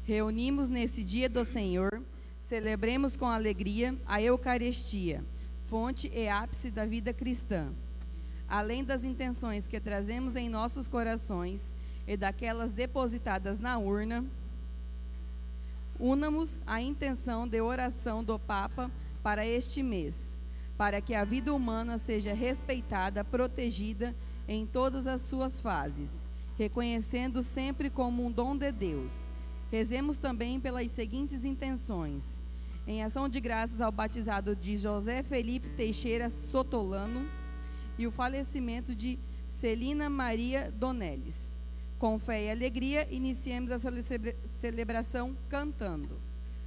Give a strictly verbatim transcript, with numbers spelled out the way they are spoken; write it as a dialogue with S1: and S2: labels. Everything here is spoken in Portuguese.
S1: Reunimos nesse dia do Senhor, celebremos com alegria a Eucaristia, fonte e ápice da vida cristã. Além das intenções que trazemos em nossos corações e daquelas depositadas na urna, unamos a intenção de oração do Papa para este mês, para que a vida humana seja respeitada, protegida em todas as suas fases, reconhecendo sempre como um dom de Deus. Rezemos também pelas seguintes intenções: em ação de graças ao batizado de José Felipe Teixeira Sotolano e o falecimento de Celina Maria Donelis. Com fé e alegria, iniciemos essa celebração cantando.